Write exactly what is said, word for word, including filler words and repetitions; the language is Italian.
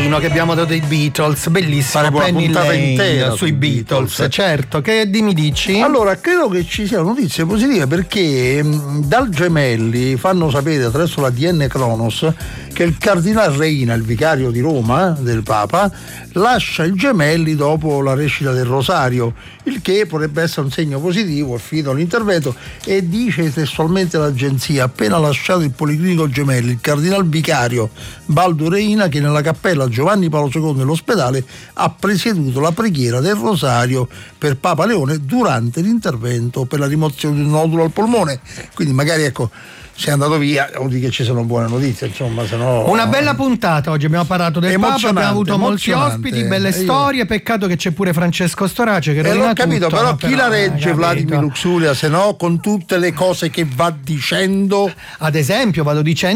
pezzettino che abbiamo dato dei Beatles, bellissimo, Penny Lane sui Beatles. Beatles, certo. Che di mi dici? Allora, credo che ci siano notizie positive perché mh, dal Gemelli fanno sapere attraverso la D N Cronos che il cardinal Reina, il vicario di Roma eh, del Papa, lascia il Gemelli dopo la recita del Rosario, il che potrebbe essere un segno positivo, è finito l'intervento, e dice testualmente l'agenzia: appena lasciato il Policlinico Gemelli, il cardinal vicario Baldo Reina, che nella cappella Giovanni Paolo secondo dell'ospedale ha presieduto la preghiera del Rosario per Papa Leone durante l'intervento per la rimozione di un nodulo al polmone. Quindi magari, ecco, se è andato via vuol dire che ci sono buone notizie, insomma, se no... Una bella puntata oggi, abbiamo parlato del Papa, abbiamo avuto molti ospiti, belle storie, peccato che c'è pure Francesco Storace che eh, l'ho capito, tutto, però no? chi però, la regge eh, Vladimir Luxuria, se no, con tutte le cose che va dicendo? Ad esempio vado dicendo